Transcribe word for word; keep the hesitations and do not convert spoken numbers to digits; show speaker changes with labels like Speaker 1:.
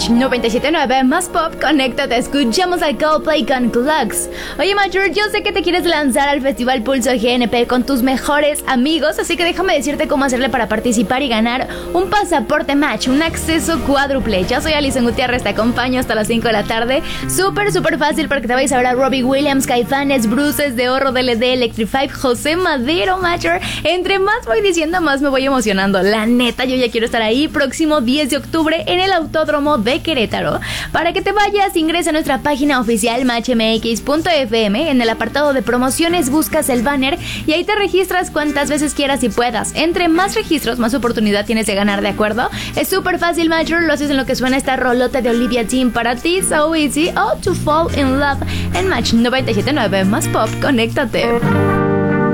Speaker 1: Match noventa y siete punto nueve más pop, conéctate, escuchamos al Coldplay con Clocks. Oye, Major, yo sé que te quieres lanzar al Festival Pulso G N P con tus mejores amigos, así que déjame decirte cómo hacerle para participar y ganar un pasaporte Match, un acceso cuádruple. Yo soy Alison Gutiérrez, te acompaño hasta las cinco de la tarde. Súper, súper fácil para que te vayas a ver a Robbie Williams, Caifanes, Bruces, De Oro, D L D, Electrify, José Madero, Major. Entre más voy diciendo, más me voy emocionando. La neta, yo ya quiero estar ahí próximo diez de octubre en el Autódromo de Querétaro. Para que te vayas, ingresa a nuestra página oficial match m x punto f m. En el apartado de promociones buscas el banner y ahí te registras cuantas veces quieras y puedas. Entre más registros, más oportunidad tienes de ganar, ¿de acuerdo? Es súper fácil, Major. Lo haces en lo que suena esta rolota de Olivia Dean para ti. So easy. Oh, to fall in love en Match noventa y siete punto nueve más pop. Conéctate.